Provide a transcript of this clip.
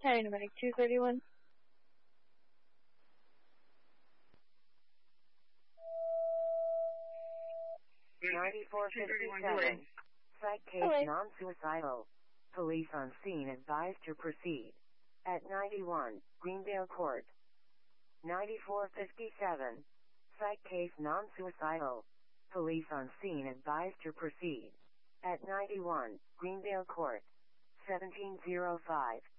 Paramedic 231. 9457. Psych case non-suicidal. Police on scene advised to proceed. At 91, Greendale Court. 9457. Psych case non-suicidal. Police on scene advised to proceed. At 91, Greendale Court. 1705.